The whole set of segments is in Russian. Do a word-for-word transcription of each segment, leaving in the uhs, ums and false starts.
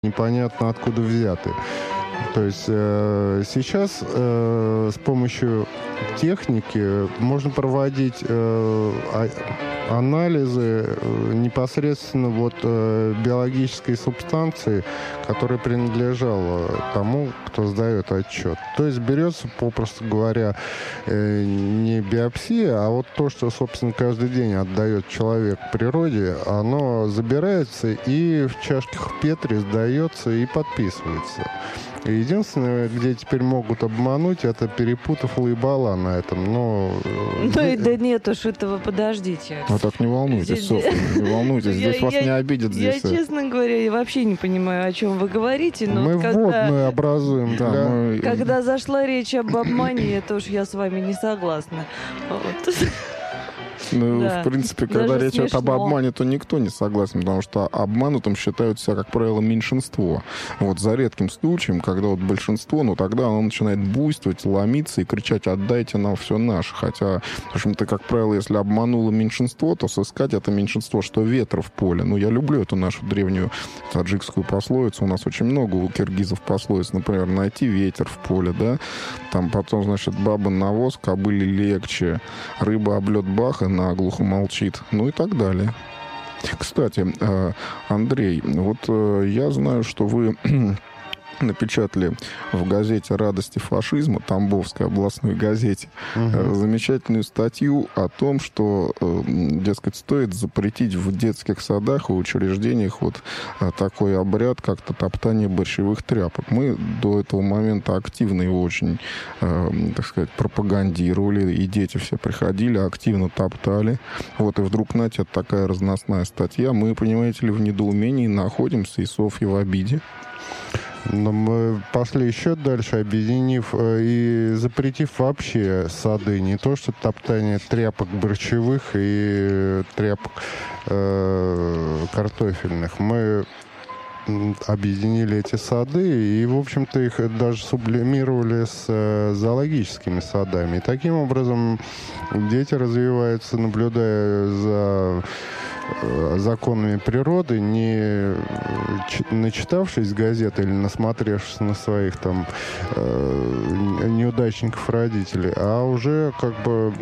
непонятно откуда взяты. То есть э, сейчас э, с помощью техники можно проводить э, а, анализы э, непосредственно вот, э, биологической субстанции, которая принадлежала тому, кто сдает отчет. То есть берется, попросту говоря, э, не биопсия, а вот то, что, собственно, каждый день отдает человек природе, оно забирается и в чашках Петри сдается и подписывается. Единственное, где теперь могут обмануть, это перепутав лейбала на этом. Но... Ну и да нет уж этого, подождите. Ну так не волнуйтесь, Софья, не волнуйтесь, здесь вас не обидят. Я, честно говоря, я вообще не понимаю, о чем вы говорите. Но мы вот когда, вводную образуем. Да, для... мы... Когда зашла речь об обмане, это уж я с вами не согласна. Вот. Ну, Да. в принципе, когда Даже речь идет об смешно. обмане, то никто не согласен, потому что обманутым считаются, как правило, меньшинство. Вот за редким случаем, когда вот большинство, ну, тогда оно начинает буйствовать, ломиться и кричать: «Отдайте нам все наше». Хотя, в общем-то, как правило, если обмануло меньшинство, то сыскать это меньшинство, что ветра в поле. Ну, я люблю эту нашу древнюю таджикскую пословицу. У нас очень много у киргизов пословиц. Например, найти ветер в поле, да. Там потом, значит, баба навоз, кобыле легче, рыба об лед баха, наглухо молчит, ну и так далее. Кстати, Андрей, вот я знаю, что вы напечатали в газете «Радости фашизма», Тамбовской областной газете, uh-huh. замечательную статью о том, что, дескать, стоит запретить в детских садах и учреждениях вот такой обряд, как топтание борщевых тряпок. Мы до этого момента активно его очень, так сказать, пропагандировали, и дети все приходили, активно топтали. Вот, и вдруг, знаете, такая разносная статья. Мы, понимаете ли, в недоумении находимся, и Софья в обиде. Но мы пошли еще дальше, объединив и запретив вообще сады. Не то, что топтание тряпок борщевых и тряпок э, картофельных. Мы объединили эти сады и, в общем-то, их даже сублимировали с э, зоологическими садами. И таким образом дети развиваются, наблюдая за законами природы, не начитавшись газеты или насмотревшись на своих там э, неудачников родителей, а уже как бы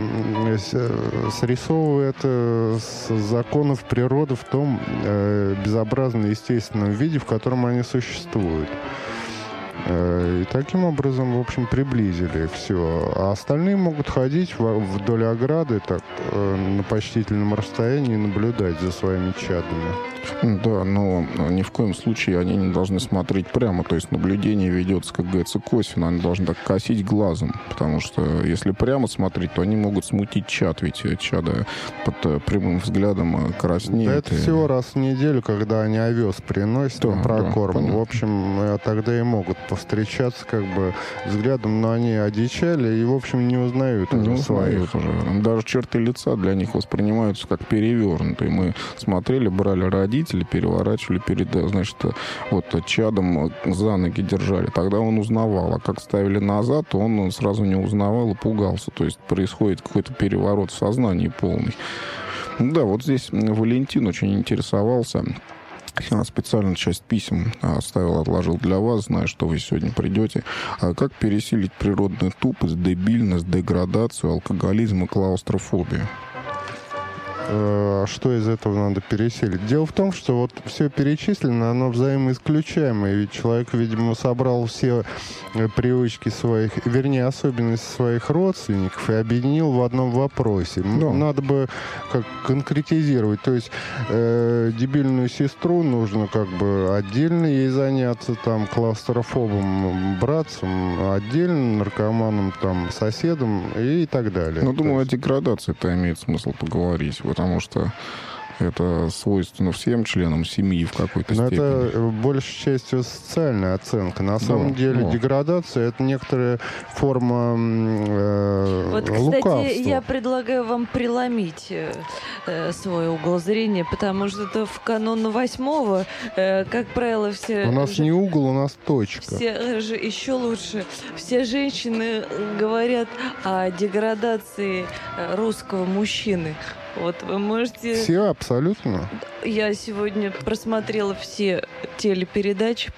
срисовывая это с законов природы в том э, безобразном естественном виде, в котором они существуют. И таким образом, в общем, приблизили все. А остальные могут ходить вдоль ограды так, на почтительном расстоянии и наблюдать за своими чадами. Да, но ни в коем случае они не должны смотреть прямо. То есть наблюдение ведется, как говорится, косвенно. Они должны так косить глазом. Потому что если прямо смотреть, то они могут смутить чад. Ведь чада под прямым взглядом краснеет. Да это и... всего раз в неделю, когда они овес приносят да, на прокорм. Да, в общем, тогда и могут повстречаться как бы взглядом, но они одичали и, в общем, не узнают уже не своих. Уже. Даже черты лица для них воспринимаются как перевернутые. Мы смотрели, брали родителей, переворачивали перед, значит, вот чадом за ноги держали. Тогда он узнавал. А как ставили назад, то он сразу не узнавал и пугался. То есть происходит какой-то переворот в сознании полный. Да, вот здесь Валентин очень интересовался. Я специально часть писем оставил, отложил для вас, зная, что вы сегодня придете. Как пересилить природный тупость, дебильность, деградацию, алкоголизм и клаустрофобию? Что из этого надо переселить? Дело в том, что вот все перечислено, оно взаимоисключаемое. Ведь человек, видимо, собрал все привычки своих, вернее, особенности своих родственников и объединил в одном вопросе. Да. Надо бы как конкретизировать. То есть э, дебильную сестру нужно как бы отдельно ей заняться, там, клаустрофобом, братцем, отдельно, наркоманом, там, соседом и так далее. Ну, думаю, есть... о деградации-то имеет смысл поговорить. Вот. Потому что это свойственно всем членам семьи в какой-то Но степени. это большей частью социальная оценка. На самом да, деле да. деградация — это некоторая форма э, вот, кстати, лукавства. Я предлагаю вам преломить э, свой угол зрения, потому что это в канун восьмого, э, как правило, все... У нас же, не угол, у нас точка. Все же еще лучше. Все женщины говорят о деградации русского мужчины. Вот вы можете... Все абсолютно. Я сегодня просмотрела все телепередачи